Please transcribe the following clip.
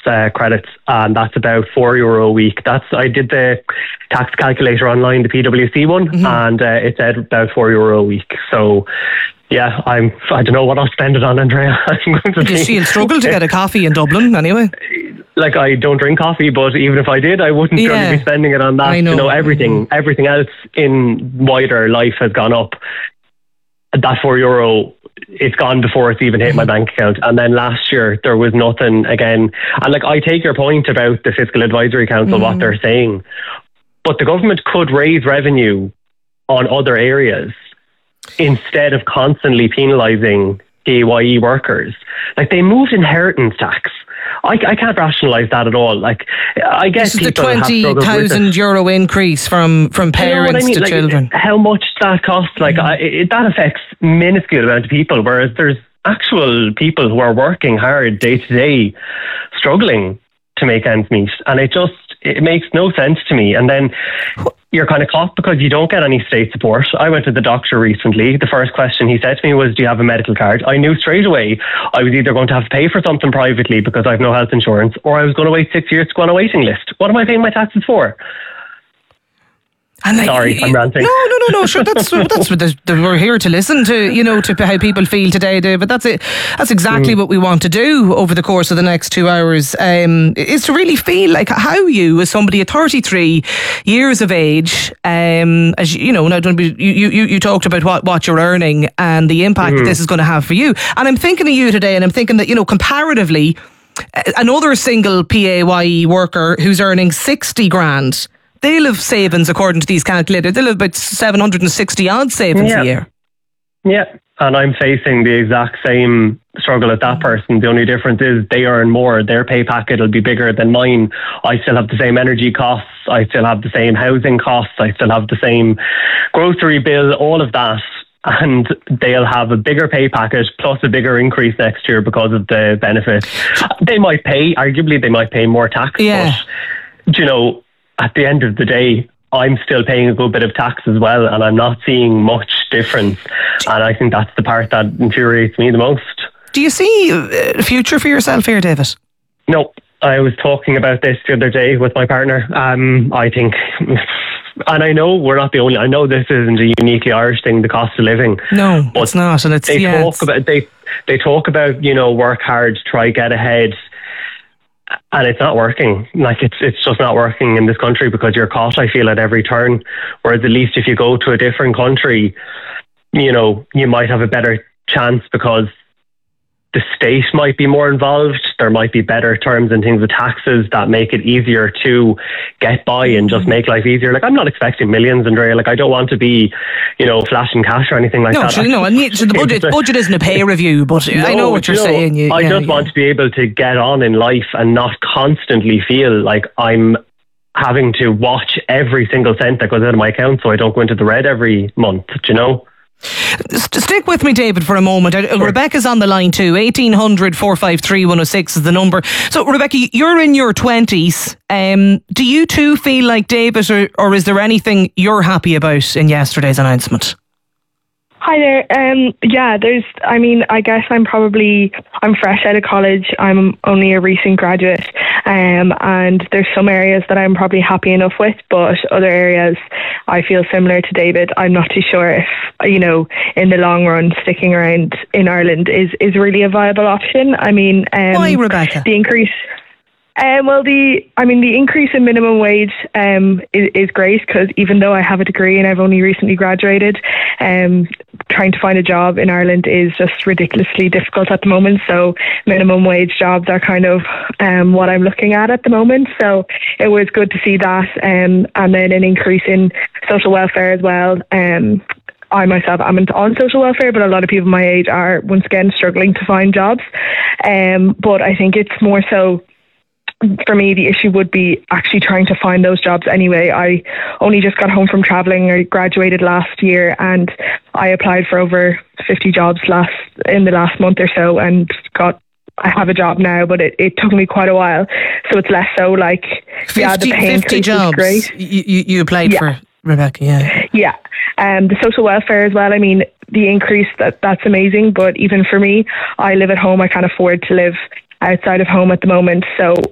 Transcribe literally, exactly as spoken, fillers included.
uh, credits, and that's about four euro a week. That's I did the tax calculator online, the P W C one, mm-hmm. and uh, it said about four euro a week. So yeah, I'm. I don't know what I'll spend it on, Andrea. I'm going to see. You'll struggle to get a coffee in Dublin anyway. Like, I don't drink coffee, but even if I did, I wouldn't yeah. going to be spending it on that. I know. You know, everything, everything else in wider life has gone up. That four euro, it's gone before it's even hit mm-hmm. my bank account. And then last year there was nothing again. And like, I take your point about the Fiscal Advisory Council, mm-hmm. what they're saying, but the government could raise revenue on other areas instead of constantly penalising P A Y E workers. Like, they moved inheritance tax. I, I can't rationalise that at all. Like, I guess this is the twenty thousand euro increase from, from parents you know I mean? to like, children. How much that costs? Like, mm. I, it, that affects minuscule amount of people, whereas there's actual people who are working hard day to day, struggling to make ends meet, and it just it makes no sense to me. And then you're kind of caught because you don't get any state support. I went to the doctor recently. The first question he said to me was, do you have a medical card? I knew straight away I was either going to have to pay for something privately because I have no health insurance, or I was going to wait six years to go on a waiting list. What am I paying my taxes for? And like, Sorry, I'm ranting. No, no, no, no. Sure, that's that's what the, the, we're here to listen to. You know, to how people feel today, David. That's it. That's exactly mm. what we want to do over the course of the next two hours. Um, is to really feel like how you, as somebody at thirty-three years of age, um, as you, you know, now don't be, you, you you talked about what what you're earning and the impact mm. that this is going to have for you. And I'm thinking of you today, and I'm thinking that, you know, comparatively, another single P A Y E worker who's earning sixty grand. They'll have savings, according to these calculators. They'll have about seven hundred sixty odd savings yeah. a year. Yeah, and I'm facing the exact same struggle as that person. The only difference is they earn more. Their pay packet will be bigger than mine. I still have the same energy costs. I still have the same housing costs. I still have the same grocery bill, all of that. And they'll have a bigger pay packet plus a bigger increase next year because of the benefits. They might pay, arguably, they might pay more tax. Yeah. But, you know, at the end of the day, I'm still paying a good bit of tax as well, and I'm not seeing much difference. And I think that's the part that infuriates me the most. Do you see a future for yourself here, David? No. I was talking about this the other day with my partner. Um, I think, and I know we're not the only, I know this isn't a uniquely Irish thing, the cost of living. No, it's not. And it's, they yeah, talk it's... about, they, they talk about, you know, work hard, try get ahead. And it's not working. Like, it's it's just not working in this country because you're caught, I feel, at every turn. Whereas at least if you go to a different country, you know, you might have a better chance because the state might be more involved. There might be better terms and things with taxes that make it easier to get by and just make life easier. Like, I'm not expecting millions, Andrea. Like, I don't want to be, you know, flashing cash or anything like no, that. So, no, and so the budget budget isn't a pay review, but no, I know what you're you know, saying. You, I yeah, just yeah. want to be able to get on in life and not constantly feel like I'm having to watch every single cent that goes out of my account so I don't go into the red every month, do you know? Stick with me, David, for a moment. Sure. Rebecca's on the line too. eighteen hundred, four five three, one oh six is the number. So, Rebecca, you're in your twenties. Um, do you too feel like David, or, or is there anything you're happy about in yesterday's announcement? Hi there. Um, yeah, there's, I mean, I guess I'm probably, I'm fresh out of college. I'm only a recent graduate. Um, and there's some areas that I'm probably happy enough with, but other areas I feel similar to David. I'm not too sure if, you know, in the long run, sticking around in Ireland is, is really a viable option. I mean, um, why, Rebecca? The increase... Um, well, the I mean, the increase in minimum wage um, is, is great because even though I have a degree and I've only recently graduated, um, trying to find a job in Ireland is just ridiculously difficult at the moment. So minimum wage jobs are kind of um, what I'm looking at at the moment. So it was good to see that, um, and then an increase in social welfare as well. Um, I myself am on social welfare, but a lot of people my age are once again struggling to find jobs. Um, but I think it's more so, for me, the issue would be actually trying to find those jobs anyway. I only just got home from travelling. I graduated last year and I applied for over fifty jobs last in the last month or so and got I have a job now, but it, it took me quite a while. So it's less so like fifty, yeah, the pay fifty jobs is great. You, you, you applied yeah. for, Rebecca, yeah. Yeah. Um, the social welfare as well. I mean, the increase, that that's amazing. But even for me, I live at home. I can't afford to live outside of home at the moment. So